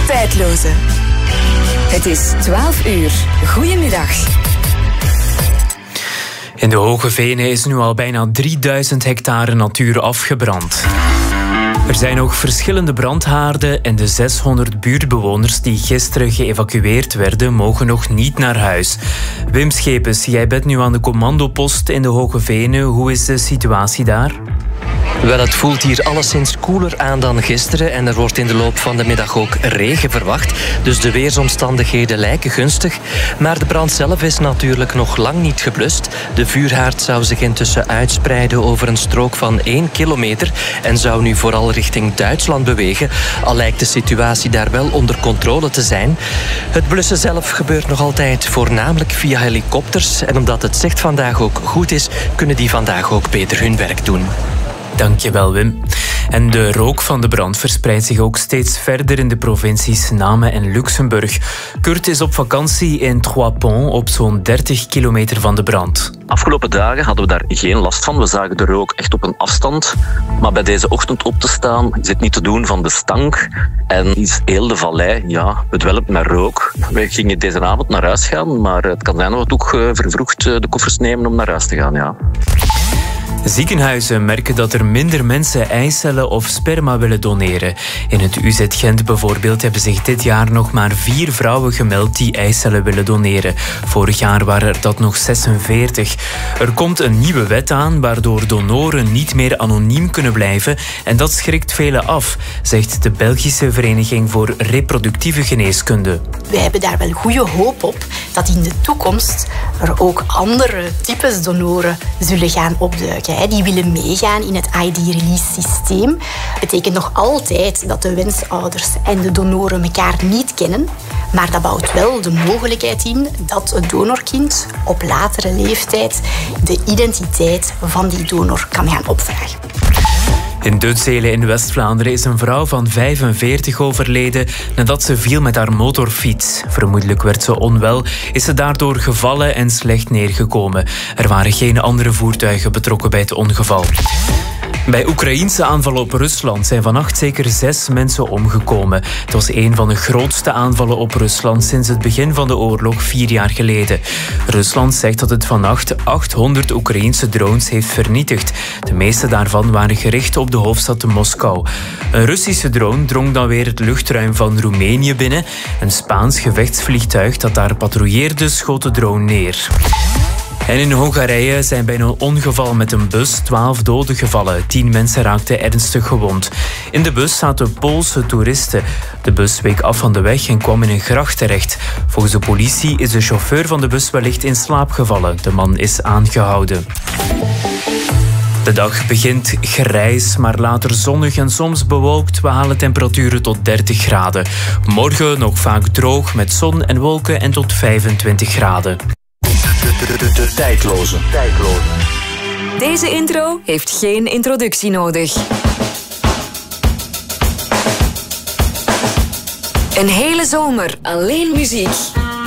Tijdloze. Het is 12 uur. Goedemiddag. In de Hoge Venen is nu al bijna 3000 hectare natuur afgebrand. Er zijn nog verschillende brandhaarden en de 600 buurtbewoners die gisteren geëvacueerd werden, mogen nog niet naar huis. Wim Schepens, jij bent nu aan de commandopost in de Hoge Venen. Hoe is de situatie daar? Wel, het voelt hier alleszins koeler aan dan gisteren en er wordt in de loop van de middag ook regen verwacht. Dus de weersomstandigheden lijken gunstig. Maar de brand zelf is natuurlijk nog lang niet geblust. De vuurhaard zou zich intussen uitspreiden over een strook van 1 kilometer en zou nu vooral richting Duitsland bewegen. Al lijkt de situatie daar wel onder controle te zijn. Het blussen zelf gebeurt nog altijd voornamelijk via helikopters. En omdat het zicht vandaag ook goed is, kunnen die vandaag ook beter hun werk doen. Dankjewel, Wim. En de rook van de brand verspreidt zich ook steeds verder in de provincies Namen en Luxemburg. Kurt is op vakantie in Trois-Ponts, op zo'n 30 kilometer van de brand. Afgelopen dagen hadden we daar geen last van. We zagen de rook echt op een afstand. Maar bij deze ochtend op te staan is het niet te doen van de stank. En is heel de vallei bedwelmd met rook. We gingen deze avond naar huis gaan, maar het kan zijn dat we ook vervroegd de koffers nemen om naar huis te gaan, ja. Ziekenhuizen merken dat er minder mensen eicellen of sperma willen doneren. In het UZ Gent bijvoorbeeld hebben zich dit jaar nog maar 4 vrouwen gemeld die eicellen willen doneren. Vorig jaar waren er dat nog 46. Er komt een nieuwe wet aan waardoor donoren niet meer anoniem kunnen blijven en dat schrikt velen af, zegt de Belgische Vereniging voor Reproductieve Geneeskunde. Wij hebben daar wel goede hoop op dat in de toekomst er ook andere types donoren zullen gaan opduiken. Die willen meegaan in het ID-release-systeem. Dat betekent nog altijd dat de wensouders en de donoren elkaar niet kennen. Maar dat bouwt wel de mogelijkheid in dat het donorkind op latere leeftijd de identiteit van die donor kan gaan opvragen. In Dutzelen in West-Vlaanderen is een vrouw van 45 overleden nadat ze viel met haar motorfiets. Vermoedelijk werd ze onwel, is ze daardoor gevallen en slecht neergekomen. Er waren geen andere voertuigen betrokken bij het ongeval. Bij Oekraïense aanvallen op Rusland zijn vannacht zeker 6 mensen omgekomen. Het was een van de grootste aanvallen op Rusland sinds het begin van de oorlog 4 jaar geleden. Rusland zegt dat het vannacht 800 Oekraïense drones heeft vernietigd. De meeste daarvan waren gericht op de hoofdstad Moskou. Een Russische drone drong dan weer het luchtruim van Roemenië binnen. Een Spaans gevechtsvliegtuig dat daar patrouilleerde schoot de drone neer. En in Hongarije zijn bij een ongeval met een bus 12 doden gevallen. 10 mensen raakten ernstig gewond. In de bus zaten Poolse toeristen. De bus week af van de weg en kwam in een gracht terecht. Volgens de politie is de chauffeur van de bus wellicht in slaap gevallen. De man is aangehouden. De dag begint grijs, maar later zonnig en soms bewolkt. We halen temperaturen tot 30 graden. Morgen nog vaak droog met zon en wolken en tot 25 graden. De tijdloze. Deze intro heeft geen introductie nodig. Een hele zomer alleen muziek.